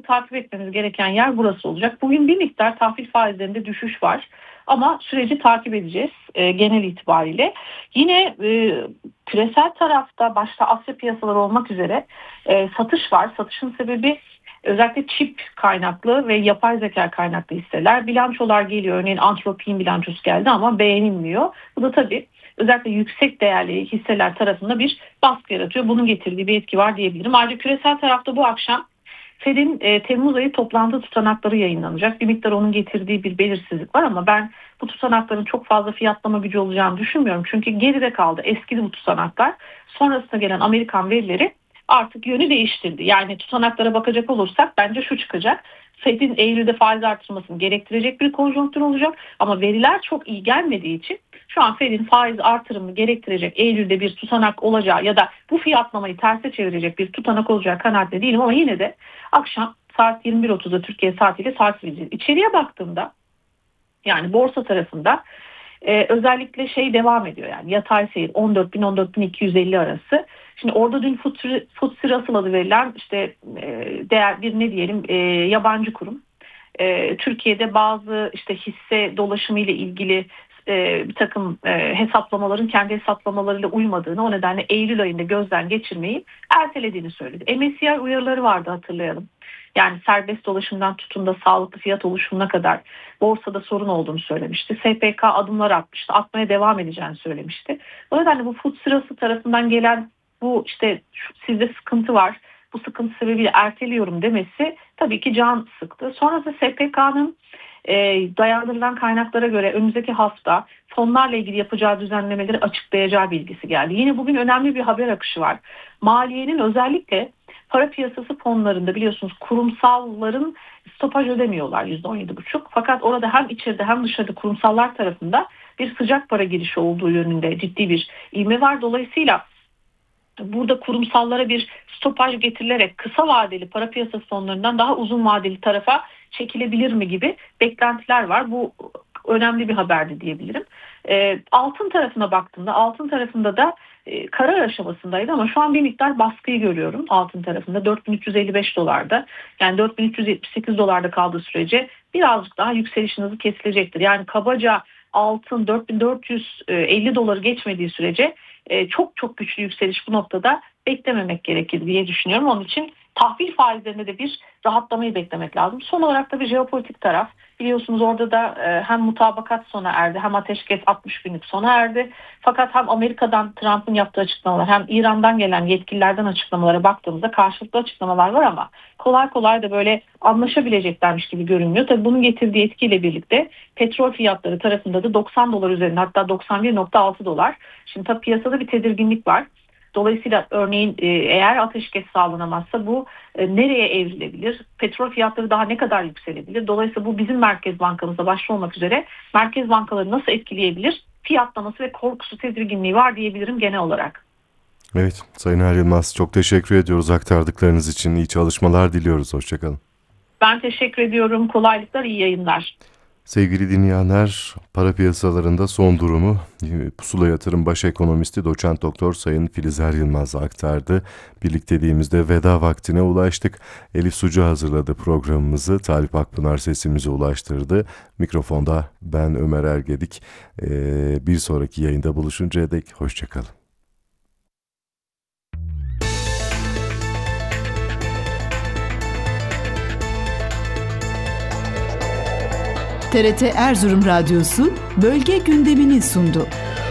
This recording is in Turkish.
Asıl takip etmemiz gereken yer burası olacak. Bugün bir miktar tahvil faizlerinde düşüş var. Ama süreci takip edeceğiz genel itibariyle. Yine küresel tarafta başta Asya piyasaları olmak üzere satış var. Satışın sebebi özellikle çip kaynaklı ve yapay zeka kaynaklı hisseler. Bilançolar geliyor. Örneğin Anthropic'in bilançosu geldi ama beğenilmiyor. Bu da tabii özellikle yüksek değerli hisseler tarafında bir baskı yaratıyor. Bunun getirdiği bir etki var diyebilirim. Ayrıca küresel tarafta bu akşam Fed'in Temmuz ayı toplantı tutanakları yayınlanacak. Bir miktar onun getirdiği bir belirsizlik var ama ben bu tutanakların çok fazla fiyatlama gücü olacağını düşünmüyorum. Çünkü geride kaldı, eskidi bu tutanaklar. Sonrasında gelen Amerikan verileri artık yönü değiştirdi. Yani tutanaklara bakacak olursak bence şu çıkacak. Fed'in Eylül'de faiz artırmasını gerektirecek bir konjonktür olacak. Ama veriler çok iyi gelmediği için şu an Fed'in faiz artırımını gerektirecek Eylül'de bir tutanak olacağı ya da bu fiyatlamayı terse çevirecek bir tutanak olacağı kanaatinde değilim. Ama yine de akşam saat 21.30'da Türkiye saatiyle takip edeceğiz. İçeriye baktığımda yani borsa tarafında özellikle devam ediyor, yani yatay seyir 14.000-14.250 arası. Şimdi orada dün FTSE Russell adı verilen değer bir yabancı kurum. Türkiye'de bazı hisse dolaşımı ile ilgili bir takım hesaplamaların kendi hesaplamalarıyla uymadığını, o nedenle Eylül ayında gözden geçirmeyi ertelediğini söyledi. MSCI uyarıları vardı, hatırlayalım. Yani serbest dolaşımdan tutun da sağlıklı fiyat oluşumuna kadar borsada sorun olduğunu söylemişti. SPK adımlar atmıştı. Atmaya devam edeceğini söylemişti. O nedenle bu FTSE Russell tarafından gelen bu sizde sıkıntı var, bu sıkıntı sebebiyle erteliyorum demesi tabii ki can sıktı. Sonrasında SPK'nın dayandırılan kaynaklara göre önümüzdeki hafta fonlarla ilgili yapacağı düzenlemeleri açıklayacağı bilgisi geldi. Yine bugün önemli bir haber akışı var. Maliyenin özellikle para piyasası fonlarında biliyorsunuz kurumsalların stopaj ödemiyorlar %17,5. Fakat orada hem içeride hem dışarıda kurumsallar tarafında bir sıcak para girişi olduğu yönünde ciddi bir ivme var. Dolayısıyla burada kurumsallara bir stopaj getirilerek kısa vadeli para piyasası fonlarından daha uzun vadeli tarafa çekilebilir mi gibi beklentiler var. Bu önemli bir haberdi diyebilirim. Altın tarafına baktığımda altın tarafında da karar aşamasındaydı ama şu an bir miktar baskıyı görüyorum altın tarafında. 4355 dolarda, yani 4378 dolarda kaldığı sürece birazcık daha yükselişin hızı kesilecektir. Yani kabaca altın 4450 doları geçmediği sürece çok çok güçlü yükseliş bu noktada beklememek gerekir diye düşünüyorum. Onun için tahvil faizlerinde de bir rahatlamayı beklemek lazım. Son olarak da bir jeopolitik taraf. Biliyorsunuz orada da hem mutabakat sona erdi, hem ateşkes 60 günlük sona erdi. Fakat hem Amerika'dan Trump'ın yaptığı açıklamalar, hem İran'dan gelen yetkililerden açıklamalara baktığımızda karşılıklı açıklamalar var ama kolay kolay da böyle anlaşabileceklermiş gibi görünmüyor. Tabii bunun getirdiği etkiyle birlikte petrol fiyatları tarafında da 90 dolar üzerinde, hatta 91,6 dolar. Şimdi tabii piyasada bir tedirginlik var. Dolayısıyla örneğin eğer ateşkes sağlanamazsa bu nereye evrilebilir? Petrol fiyatları daha ne kadar yükselebilir? Dolayısıyla bu bizim Merkez Bankamızda başta olmak üzere merkez bankaları nasıl etkileyebilir? Fiyatlaması ve korkusu, tedirginliği var diyebilirim genel olarak. Evet, Sayın Er Yılmaz, çok teşekkür ediyoruz aktardıklarınız için. İyi çalışmalar diliyoruz. Hoşçakalın. Ben teşekkür ediyorum. Kolaylıklar, iyi yayınlar. Sevgili dinleyenler, para piyasalarında son durumu Pusula Yatırım Baş Ekonomisti Doçent Doktor Sayın Filiz Er Yılmaz aktardı. Birlikteliğimizde veda vaktine ulaştık. Elif Sucu hazırladı programımızı. Talip Akpınar sesimizi ulaştırdı. Mikrofonda ben Ömer Ergedik. Bir sonraki yayında buluşuncaya dek hoşçakalın. TRT Erzurum Radyosu bölge gündemini sundu.